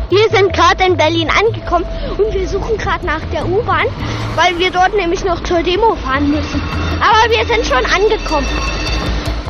Wir sind gerade in Berlin angekommen und wir suchen gerade nach der U-Bahn, weil wir dort nämlich noch zur Demo fahren müssen. Aber wir sind schon angekommen.